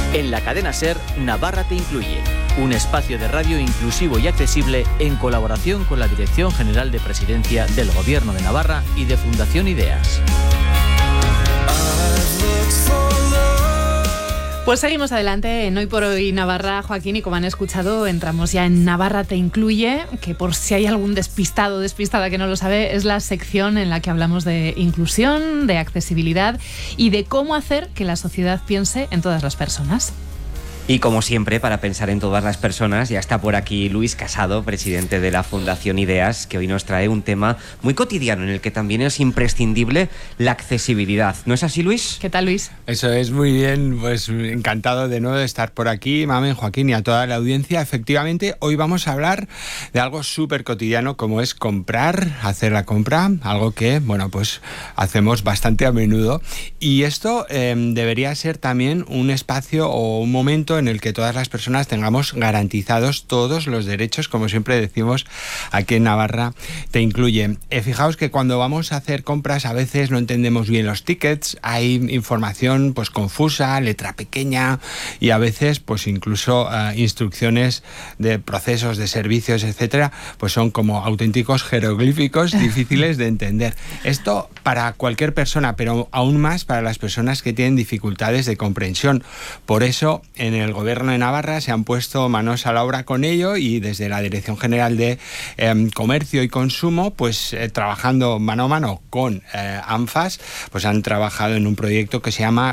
En la cadena SER, Navarra te incluye. Un espacio de radio inclusivo y accesible en colaboración con la Dirección General de Presidencia del Gobierno de Navarra y de Fundación Ideas. Pues seguimos adelante en Hoy por Hoy Navarra, Joaquín, y como han escuchado, entramos ya en Navarra te incluye, que por si hay algún despistado o despistada que no lo sabe, es la sección en la que hablamos de inclusión, de accesibilidad y de cómo hacer que la sociedad piense en todas las personas. Y como siempre, para pensar en todas las personas, ya está por aquí Luis Casado, presidente de la Fundación Ideas, que hoy nos trae un tema muy cotidiano en el que también es imprescindible la accesibilidad. ¿No es así, Luis? ¿Qué tal, Luis? Eso es, muy bien, pues encantado de nuevo de estar por aquí, Mamen, Joaquín y a toda la audiencia. Efectivamente, hoy vamos a hablar de algo súper cotidiano como es comprar, hacer la compra, algo que, bueno, pues hacemos bastante a menudo. Y esto debería ser también un espacio o un momento en el que todas las personas tengamos garantizados todos los derechos, como siempre decimos aquí en Navarra te incluye. Fijaos que cuando vamos a hacer compras a veces no entendemos bien los tickets, hay información pues confusa, letra pequeña y a veces pues incluso instrucciones de procesos, de servicios, etcétera, pues son como auténticos jeroglíficos difíciles de entender. Esto para cualquier persona, pero aún más para las personas que tienen dificultades de comprensión. Por eso en el Gobierno de Navarra se han puesto manos a la obra con ello y desde la Dirección General de Comercio y Consumo, pues trabajando mano a mano con ANFAS, pues han trabajado en un proyecto que se llama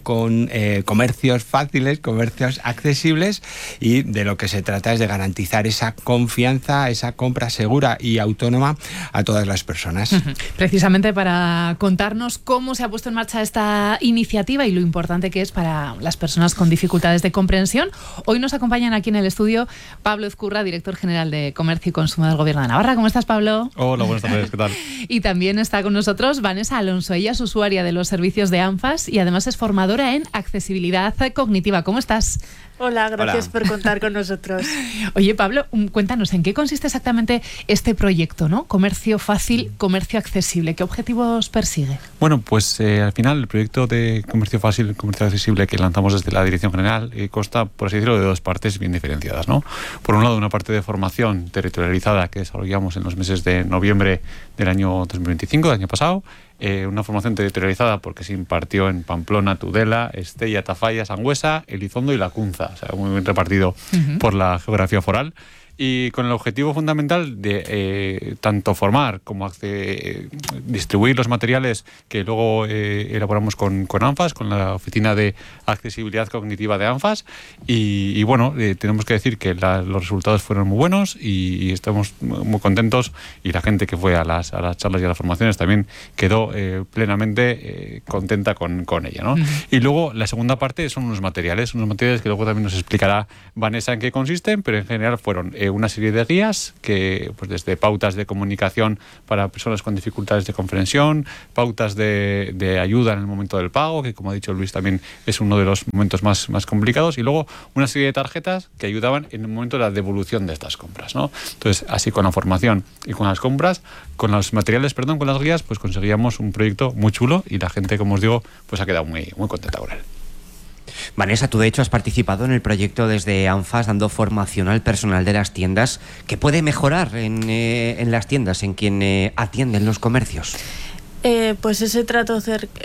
Comercios Fáciles, Comercios Accesibles, y de lo que se trata es de garantizar esa confianza, esa compra segura y autónoma a todas las personas. Precisamente para contarnos cómo se ha puesto en marcha esta iniciativa y lo importante que es para las personas con dificultades de comprensión, hoy nos acompañan aquí en el estudio Pablo Ezcurra, director general de Comercio y Consumo del Gobierno de Navarra. ¿Cómo estás, Pablo? Hola, buenas tardes, ¿qué tal? Y también está con nosotros Vanessa Alonso. Ella es usuaria de los servicios de ANFAS y además es formadora en accesibilidad cognitiva. ¿Cómo estás? Hola, gracias por contar con nosotros. Oye, Pablo, cuéntanos, ¿en qué consiste exactamente este proyecto, ¿no? Comercio fácil, comercio accesible. ¿Qué objetivos persigue? Bueno, pues al final el proyecto de comercio fácil, comercio accesible que lanzamos desde la Dirección General consta, por así decirlo, de dos partes bien diferenciadas, ¿no? Por un lado, una parte de formación territorializada que desarrollamos en los meses de noviembre del año 2025, del año pasado. Una formación territorializada porque se impartió en Pamplona, Tudela, Estella, Tafalla, Sangüesa, Elizondo y Lacunza, o sea, muy bien repartido por la geografía foral. Y con el objetivo fundamental de tanto formar como distribuir los materiales que luego elaboramos con ANFAS, con la Oficina de Accesibilidad Cognitiva de ANFAS. Y bueno, tenemos que decir que los resultados fueron muy buenos y estamos muy contentos, y la gente que fue a las charlas y a las formaciones también quedó plenamente contenta con ella, ¿no? Y luego la segunda parte son unos materiales que luego también nos explicará Vanessa en qué consisten, pero en general fueron una serie de guías que, pues desde pautas de comunicación para personas con dificultades de comprensión, pautas de ayuda en el momento del pago, que como ha dicho Luis también es uno de los momentos más complicados, y luego una serie de tarjetas que ayudaban en el momento de la devolución de estas compras, ¿no? Entonces, así con la formación y con las compras, con los materiales, con las guías, pues conseguíamos un proyecto muy chulo y la gente, como os digo, pues ha quedado muy, muy contenta con él. Vanessa, tú de hecho has participado en el proyecto desde ANFAS dando formación al personal de las tiendas. ¿Qué puede mejorar en las tiendas, en quien atienden los comercios? Pues ese trato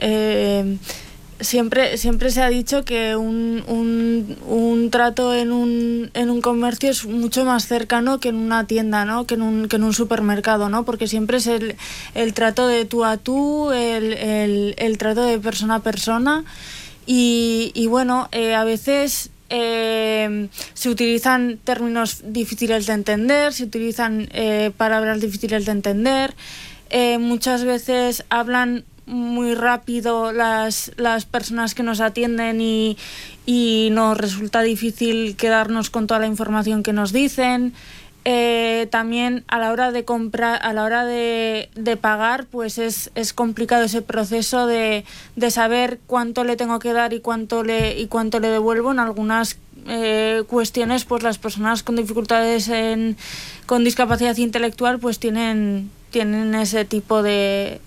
siempre se ha dicho que un trato en un comercio es mucho más cercano que en una tienda, ¿no? que en un supermercado, ¿no? Porque siempre es el trato de tú a tú, el trato de persona a persona. Y bueno, a veces se utilizan términos difíciles de entender, se utilizan palabras difíciles de entender, muchas veces hablan muy rápido las personas que nos atienden y nos resulta difícil quedarnos con toda la información que nos dicen. También a la hora de comprar, a la hora de pagar, pues es complicado ese proceso de saber cuánto le tengo que dar y cuánto le devuelvo. En algunas cuestiones, pues las personas con dificultades con discapacidad intelectual pues tienen ese tipo de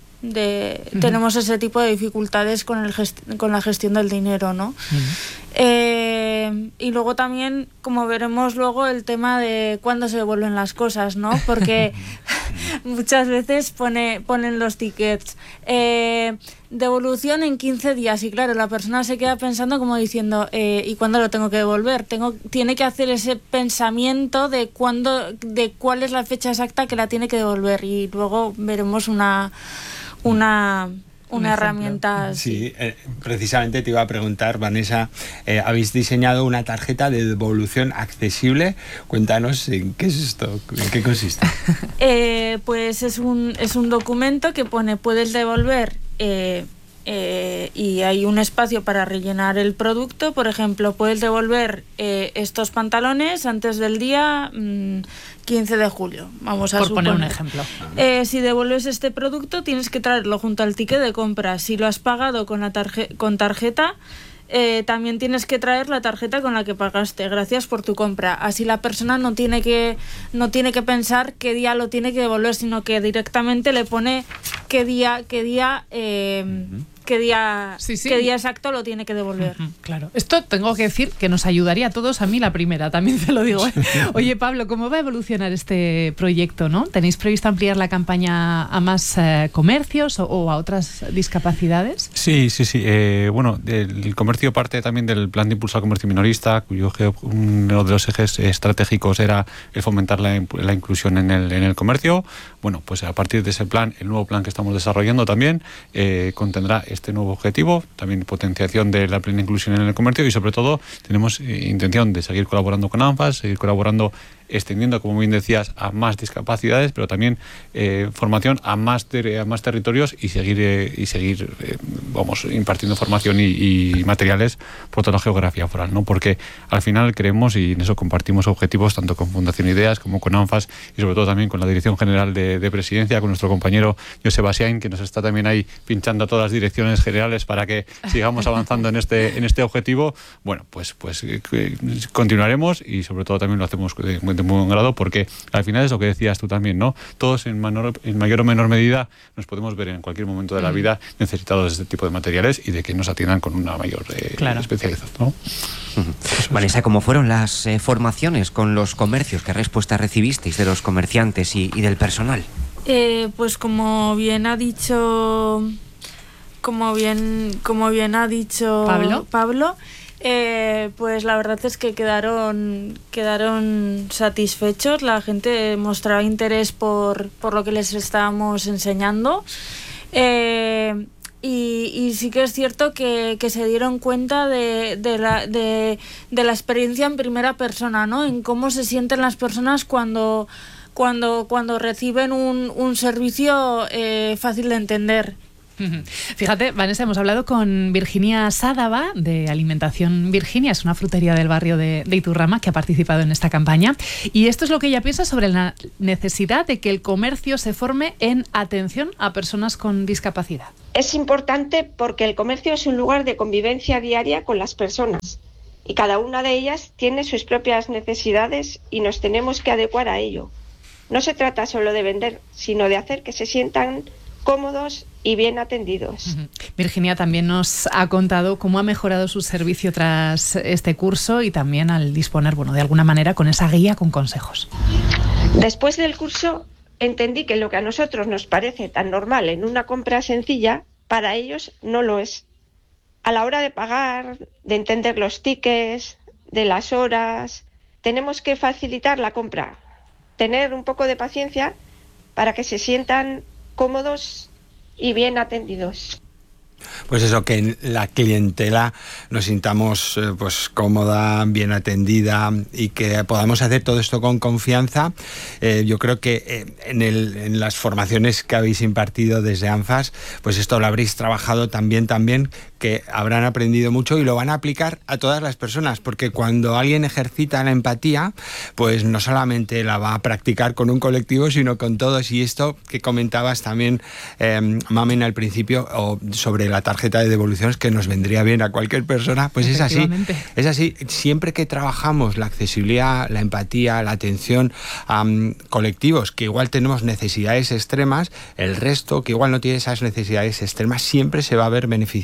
tenemos ese tipo de dificultades con la gestión del dinero, ¿no? y luego también, como veremos luego, el tema de cuándo se devuelven las cosas, ¿no? Porque muchas veces ponen los tickets devolución en 15 días y claro, la persona se queda pensando como diciendo ¿y cuándo lo tengo que devolver? Tiene que hacer ese pensamiento de cuál es la fecha exacta que la tiene que devolver, y luego veremos una herramienta. Sí, precisamente te iba a preguntar, Vanessa, habéis diseñado una tarjeta de devolución accesible. Cuéntanos en qué es esto, en qué consiste. Pues es un documento que pone puedes devolver y hay un espacio para rellenar el producto. Por ejemplo, puedes devolver estos pantalones antes del día 15 de julio, vamos a suponer. Por poner un ejemplo. Si devuelves este producto tienes que traerlo junto al ticket de compra. Si lo has pagado con tarjeta, también tienes que traer la tarjeta con la que pagaste. Gracias por tu compra. Así la persona no tiene que pensar qué día lo tiene que devolver, sino que directamente le pone qué día exacto lo tiene que devolver. Claro. Esto tengo que decir que nos ayudaría a todos, a mí la primera, también te lo digo. Oye, Pablo, ¿cómo va a evolucionar este proyecto, no? ¿Tenéis previsto ampliar la campaña a más comercios o a otras discapacidades? Sí. Bueno, el comercio parte también del plan de impulso al comercio minorista, cuyo uno de los ejes estratégicos era el fomentar la inclusión en el comercio. Bueno, pues a partir de ese plan, el nuevo plan que estamos desarrollando también contendrá este nuevo objetivo, también potenciación de la plena inclusión en el comercio, y sobre todo tenemos intención de seguir colaborando con ANFAS, seguir colaborando, extendiendo, como bien decías, a más discapacidades, pero también formación a más territorios y seguir impartiendo formación y materiales por toda la geografía foral, ¿no? Porque al final creemos, y en eso compartimos objetivos tanto con Fundación Ideas como con ANFAS y sobre todo también con la Dirección General de Presidencia, con nuestro compañero José Basiain, que nos está también ahí pinchando a todas las direcciones generales para que sigamos avanzando en este objetivo. Bueno, pues continuaremos, y sobre todo también lo hacemos de muy buen grado, porque al final es lo que decías tú también, ¿no? Todos en mayor o menor medida nos podemos ver en cualquier momento de la vida necesitados de este tipo de materiales y de que nos atiendan con una mayor especialización, ¿no? Vanessa, ¿cómo fueron las formaciones con los comercios? ¿Qué respuesta recibisteis de los comerciantes y del personal? Pues como bien ha dicho Pablo, pues la verdad es que quedaron satisfechos. La gente mostraba interés por lo que les estábamos enseñando, y sí que es cierto que se dieron cuenta de la experiencia en primera persona, ¿no? En cómo se sienten las personas cuando reciben un servicio fácil de entender. Fíjate, Vanessa, hemos hablado con Virginia Sádava de Alimentación Virginia, es una frutería del barrio de Iturrama que ha participado en esta campaña, y esto es lo que ella piensa sobre la necesidad de que el comercio se forme en atención a personas con discapacidad. Es importante porque el comercio es un lugar de convivencia diaria con las personas y cada una de ellas tiene sus propias necesidades y nos tenemos que adecuar a ello. No se trata solo de vender, sino de hacer que se sientan cómodos y bien atendidos. Virginia también nos ha contado cómo ha mejorado su servicio tras este curso y también al disponer, de alguna manera, con esa guía con consejos. Después del curso entendí que lo que a nosotros nos parece tan normal en una compra sencilla, para ellos no lo es. A la hora de pagar, de entender los tickets, de las horas, tenemos que facilitar la compra, tener un poco de paciencia para que se sientan cómodos y bien atendidos. Pues eso, que en la clientela nos sintamos cómoda, bien atendida y que podamos hacer todo esto con confianza. Yo creo que en las formaciones que habéis impartido desde ANFAS, pues esto lo habréis trabajado también, que habrán aprendido mucho y lo van a aplicar a todas las personas, porque cuando alguien ejercita la empatía, pues no solamente la va a practicar con un colectivo, sino con todos. Y esto que comentabas también, Mamen, al principio, o sobre la tarjeta de devoluciones, que nos vendría bien a cualquier persona, pues es así. Siempre que trabajamos la accesibilidad, la empatía, la atención a colectivos que igual tenemos necesidades extremas, el resto que igual no tiene esas necesidades extremas siempre se va a ver beneficiado. Por eso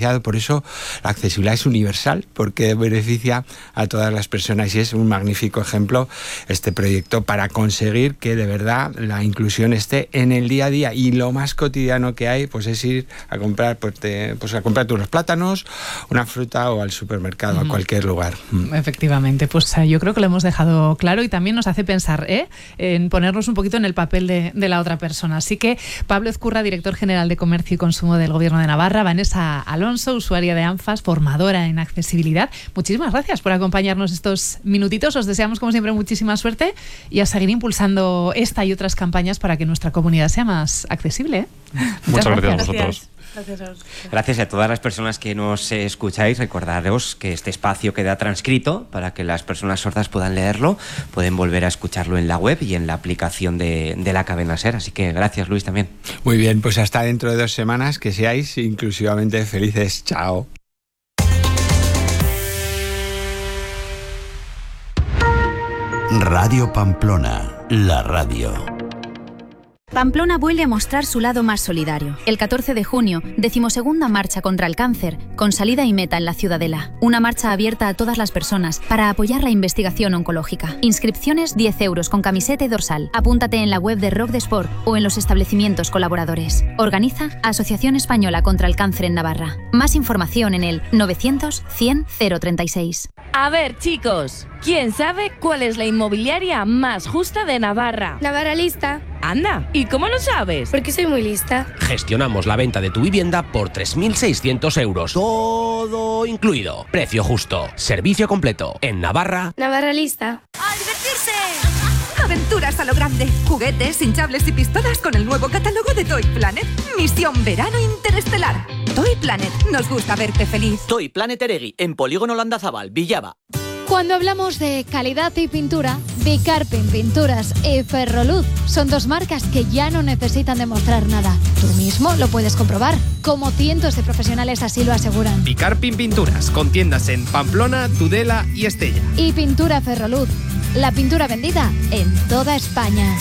eso la accesibilidad es universal porque beneficia a todas las personas, y es un magnífico ejemplo este proyecto para conseguir que de verdad la inclusión esté en el día a día. Y lo más cotidiano que hay pues es ir a comprar a comprarte unos plátanos, una fruta o al supermercado, a cualquier lugar. Efectivamente, pues yo creo que lo hemos dejado claro, y también nos hace pensar en ponernos un poquito en el papel de la otra persona. Así que Pablo Ezcurra, director general de Comercio y Consumo del Gobierno de Navarra, Vanessa Alonso, usuaria de ANFAS, formadora en accesibilidad, muchísimas gracias por acompañarnos estos minutitos. Os deseamos como siempre muchísima suerte y a seguir impulsando esta y otras campañas para que nuestra comunidad sea más accesible. Muchas gracias a vosotros. Gracias a todas las personas que nos escucháis. Recordaros que este espacio queda transcrito para que las personas sordas puedan leerlo. Pueden volver a escucharlo en la web y en la aplicación de la cadena SER. Así que gracias, Luis, también. Muy bien, pues hasta dentro de 2 semanas. Que seáis inclusivamente felices. Chao. Radio Pamplona, la radio. Pamplona vuelve a mostrar su lado más solidario. El 14 de junio, 12ª Marcha contra el Cáncer, con salida y meta en la Ciudadela. Una marcha abierta a todas las personas para apoyar la investigación oncológica. Inscripciones 10 euros con camiseta y dorsal. Apúntate en la web de Rock de Sport o en los establecimientos colaboradores. Organiza Asociación Española contra el Cáncer en Navarra. Más información en el 900 100 036. A ver, chicos, ¿quién sabe cuál es la inmobiliaria más justa de Navarra? Navarra Lista. Anda, ¿y cómo lo sabes? Porque soy muy lista. Gestionamos la venta de tu vivienda por 3.600 euros. Todo incluido. Precio justo. Servicio completo. En Navarra. Navarra Lista. ¡A divertirse! Aventuras a lo grande. Juguetes, hinchables y pistolas con el nuevo catálogo de Toy Planet. Misión Verano Interestelar. Toy Planet. Nos gusta verte feliz. Toy Planet Eregui, en Polígono Landazabal, Villava. Cuando hablamos de calidad y pintura, Bicarpin Pinturas y Ferroluz son 2 marcas que ya no necesitan demostrar nada. Tú mismo lo puedes comprobar, como cientos de profesionales así lo aseguran. Bicarpin Pinturas, con tiendas en Pamplona, Tudela y Estella. Y Pintura Ferroluz, la pintura vendida en toda España.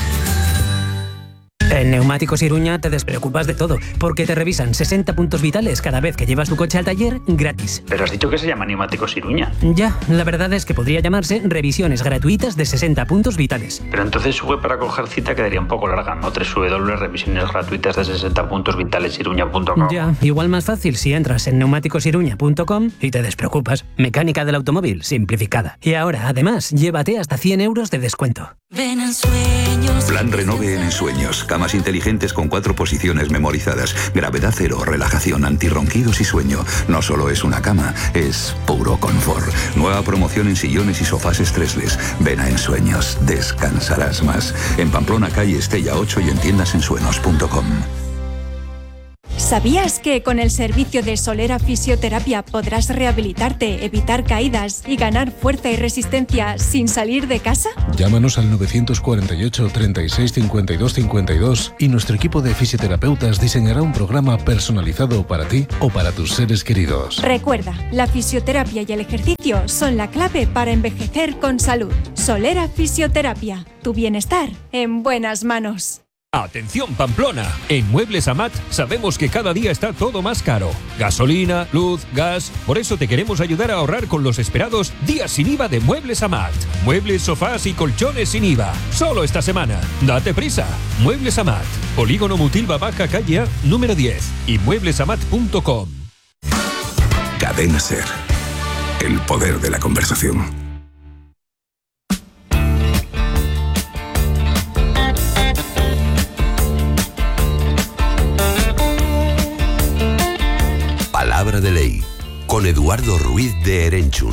En Neumáticos Iruña te despreocupas de todo, porque te revisan 60 puntos vitales cada vez que llevas tu coche al taller gratis. Pero has dicho que se llama Neumáticos Iruña. Ya, la verdad es que podría llamarse revisiones gratuitas de 60 puntos vitales. Pero entonces su web para coger cita quedaría un poco larga, ¿no? www.revisionesgratuitas de 60 puntos vitales iruña.com. Ya, igual más fácil si entras en neumáticosiruña.com y te despreocupas. Mecánica del automóvil simplificada. Y ahora, además, llévate hasta 100 euros de descuento. Ven en sueños. Plan Renove en Ensueños. Camas inteligentes con 4 posiciones memorizadas. Gravedad cero, relajación, antirronquidos y sueño. No solo es una cama, es puro confort. Nueva promoción en sillones y sofás estresles. Ven a Ensueños. Descansarás más. En Pamplona, calle Estella 8 y en tiendasensuenos.com. ¿Sabías que con el servicio de Solera Fisioterapia podrás rehabilitarte, evitar caídas y ganar fuerza y resistencia sin salir de casa? Llámanos al 948 36 52 52 y nuestro equipo de fisioterapeutas diseñará un programa personalizado para ti o para tus seres queridos. Recuerda, la fisioterapia y el ejercicio son la clave para envejecer con salud. Solera Fisioterapia, tu bienestar en buenas manos. Atención Pamplona, en Muebles Amat sabemos que cada día está todo más caro. Gasolina, luz, gas, por eso te queremos ayudar a ahorrar con los esperados días sin IVA de Muebles Amat. Muebles, sofás y colchones sin IVA, solo esta semana. Date prisa. Muebles Amat, Polígono Mutilva Baja, calle A, número 10 y mueblesamat.com. Cadena SER, el poder de la conversación. Palabra de ley, con Eduardo Ruiz de Erenchun.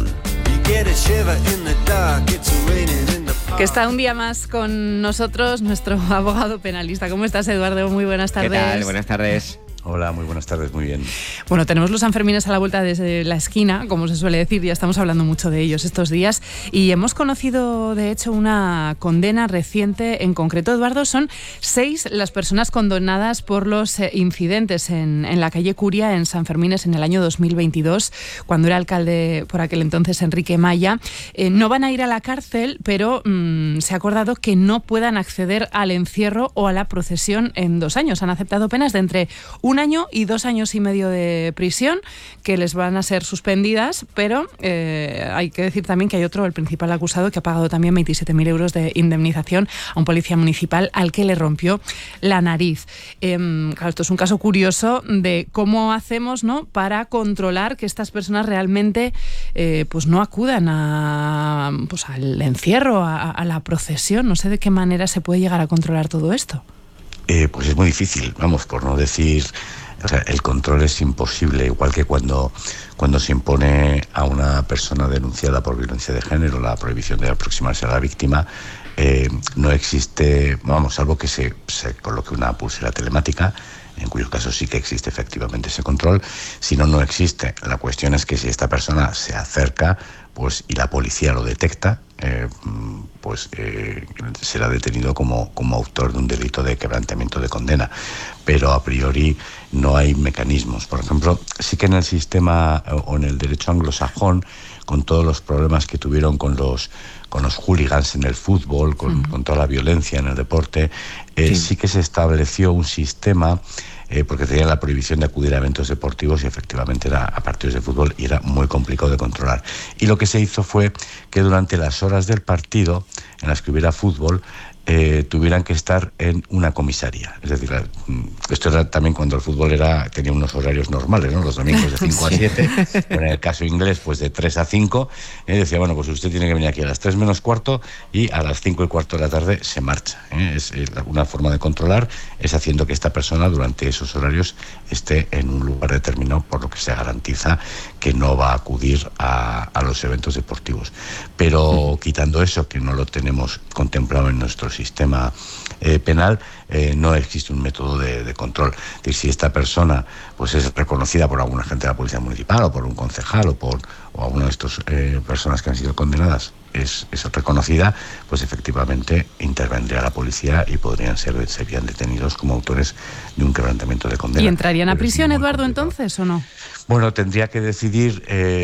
Que está un día más con nosotros nuestro abogado penalista. ¿Cómo estás, Eduardo? Muy buenas tardes. ¿Qué tal? Buenas tardes. Hola, muy buenas tardes, muy bien. Bueno, tenemos los Sanfermines a la vuelta de la esquina, como se suele decir, ya estamos hablando mucho de ellos estos días, y hemos conocido, de hecho, una condena reciente. En concreto, Eduardo, son 6 las personas condenadas por los incidentes en la calle Curia, en Sanfermines, en el año 2022, cuando era alcalde por aquel entonces Enrique Maya. No van a ir a la cárcel, pero se ha acordado que no puedan acceder al encierro o a la procesión en 2 años. Han aceptado penas de entre 1 1 año y 2 años y medio de prisión, que les van a ser suspendidas, pero hay que decir también que hay otro, el principal acusado, que ha pagado también 27.000 euros de indemnización a un policía municipal al que le rompió la nariz. Claro, esto es un caso curioso de cómo hacemos, ¿no?, para controlar que estas personas realmente pues no acudan pues al encierro, a la procesión. No sé de qué manera se puede llegar a controlar todo esto. Pues es muy difícil, vamos, por no decir... O sea, el control es imposible, igual que cuando se impone a una persona denunciada por violencia de género la prohibición de aproximarse a la víctima, no existe, vamos, salvo que se coloque una pulsera telemática, en cuyo caso sí que existe efectivamente ese control, si no existe. La cuestión es que si esta persona se acerca, pues, y la policía lo detecta, será detenido como autor de un delito de quebrantamiento de condena. Pero a priori no hay mecanismos. Por ejemplo, sí que en el sistema o en el derecho anglosajón, con todos los problemas que tuvieron con los hooligans en el fútbol, con toda la violencia en el deporte, sí que se estableció un sistema, porque tenía la prohibición de acudir a eventos deportivos y efectivamente era a partidos de fútbol y era muy complicado de controlar. Y lo que se hizo fue que durante las horas del partido, en las que hubiera fútbol, tuvieran que estar en una comisaría. Es decir, esto era también cuando el fútbol tenía unos horarios normales, ¿no? Los domingos de 5 a 7, pero en el caso inglés, pues de 3 a 5, decía, bueno, pues usted tiene que venir aquí a las 3 menos cuarto y a las 5 y cuarto de la tarde se marcha. Es una forma de controlar, es haciendo que esta persona durante esos horarios esté en un lugar determinado, por lo que se garantiza que no va a acudir a los eventos deportivos. Pero quitando eso, que no lo tenemos contemplado en nuestro sistema penal, no existe un método de control. Es decir, si esta persona pues es reconocida por algún agente de la policía municipal o por un concejal o alguna de estas personas que han sido condenadas es reconocida, pues efectivamente intervendría la policía y serían detenidos como autores de un quebrantamiento de condena. ¿Y entrarían a prisión, Eduardo, entonces, o no? Bueno, tendría que decidir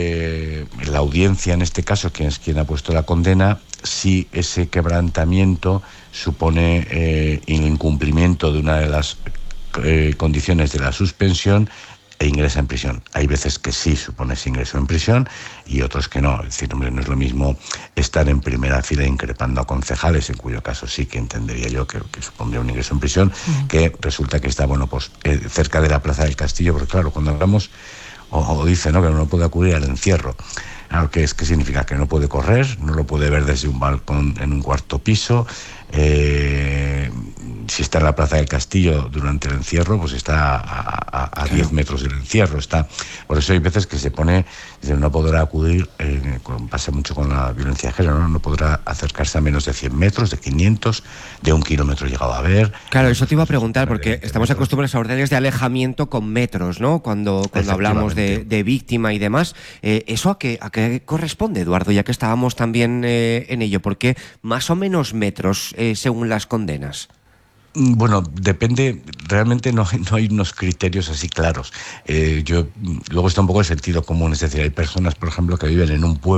la audiencia, en este caso, quien es quien ha puesto la condena, si ese quebrantamiento supone el incumplimiento de una de las condiciones de la suspensión e ingresa en prisión. Hay veces que sí supone ese ingreso en prisión y otros que no. Es decir, hombre, no es lo mismo estar en primera fila increpando a concejales, en cuyo caso sí que entendería yo que supondría un ingreso en prisión, que resulta que está, bueno, pues cerca de la Plaza del Castillo, porque claro, cuando hablamos o dice, ¿no?, que no puede acudir al encierro. Claro, ¿qué significa? Que no puede correr, no lo puede ver desde un balcón en un cuarto piso. Si está en la Plaza del Castillo durante el encierro, pues está a 10 metros del encierro. Por eso hay veces que se pone, no podrá acudir, pasa mucho con la violencia de género, no podrá acercarse a menos de 100 metros, de 500, de 1 kilómetro llegado a ver. Claro, eso te iba a preguntar, porque estamos acostumbrados a órdenes de alejamiento con metros, ¿no? Cuando hablamos de víctima y demás. ¿Eso a qué corresponde, Eduardo? Ya que estábamos también en ello, porque más o menos metros según las condenas. Bueno, depende, realmente no hay unos criterios así claros. Luego está un poco el sentido común, es decir, hay personas, por ejemplo, que viven en un pueblo